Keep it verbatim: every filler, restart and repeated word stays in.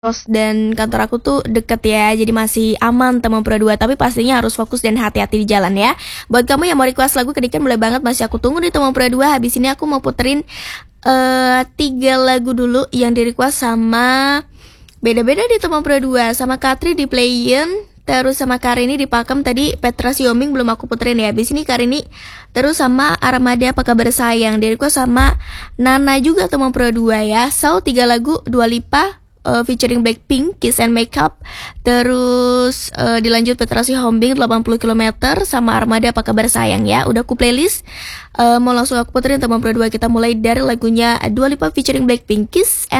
kos dan kantor aku tuh deket ya, jadi masih aman teman Pro dua, tapi pastinya harus fokus dan hati-hati di jalan ya. Buat kamu yang mau request lagu Kedikan boleh banget, masih aku tunggu di teman Pro dua. Habis ini aku mau puterin uh, tiga lagu dulu yang di request sama beda-beda di teman Pro dua, sama Katri di Playin, terus sama Karini di Pakem. Tadi Petra Siombing belum aku puterin ya. Habis ini Karini, terus sama Armada Apa Kabar Sayang di request sama Nana juga teman Pro dua ya. So tiga lagu Dua Lipa Uh, featuring Blackpink, Kiss and Makeup. Terus uh, dilanjut Petra Sihombing delapan puluh kilometer sama Armada Apa Kabar Sayang ya. Udah aku playlist, uh, mau langsung aku puterin teman Pro dua. Kita mulai dari lagunya Dua Lipa featuring Blackpink, Kiss and